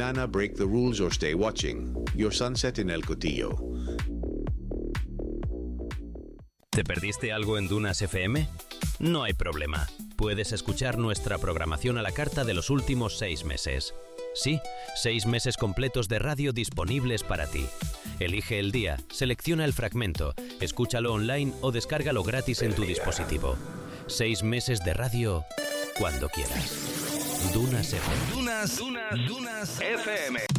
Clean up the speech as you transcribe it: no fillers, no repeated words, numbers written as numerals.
Nana, break the rules or stay watching. Your sunset in El Cotillo. ¿Te perdiste algo en Dunas FM? No hay problema. Puedes escuchar nuestra programación a la carta de los últimos 6 meses. Sí, 6 meses completos de radio disponibles para ti. Elige el día, selecciona el fragmento, escúchalo online o descárgalo gratis en tu dispositivo. 6 meses de radio cuando quieras. Dunas FM. Dunas FM.